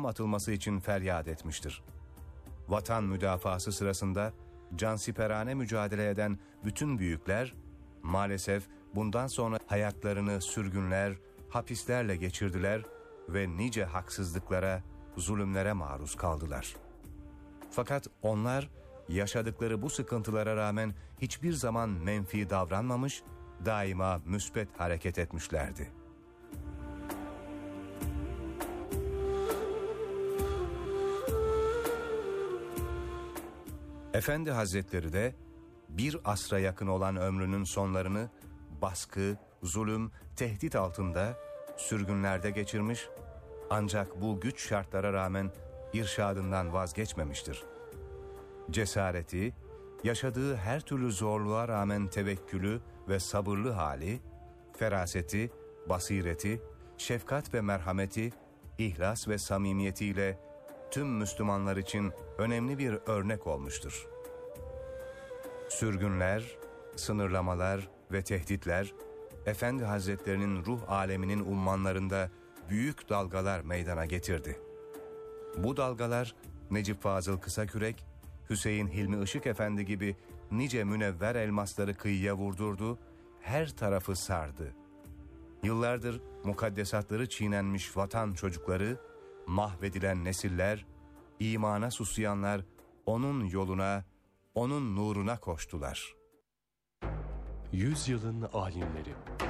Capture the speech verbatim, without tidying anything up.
atılması için feryat etmiştir. Vatan müdafası sırasında cansiperane mücadele eden bütün büyükler maalesef bundan sonra hayatlarını sürgünler, hapislerle geçirdiler ve nice haksızlıklara, zulümlere maruz kaldılar. Fakat onlar yaşadıkları bu sıkıntılara rağmen hiçbir zaman menfi davranmamış, daima müsbet hareket etmişlerdi. Efendi Hazretleri de bir asra yakın olan ömrünün sonlarını baskı, zulüm, tehdit altında, sürgünlerde geçirmiş, ancak bu güç şartlara rağmen irşadından vazgeçmemiştir. Cesareti, yaşadığı her türlü zorluğa rağmen tevekkülü ve sabırlı hali, feraseti, basireti, şefkat ve merhameti, ihlas ve samimiyetiyle tüm Müslümanlar için önemli bir örnek olmuştur. Sürgünler, sınırlamalar ve tehditler, Efendi Hazretlerinin ruh aleminin ummanlarında büyük dalgalar meydana getirdi. Bu dalgalar Necip Fazıl Kısakürek, Hüseyin Hilmi Işık Efendi gibi nice münevver elmasları kıyıya vurdurdu, her tarafı sardı. Yıllardır mukaddesatları çiğnenmiş vatan çocukları, mahvedilen nesiller, imana susayanlar onun yoluna, onun nuruna koştular. Yüzyılın alimleri.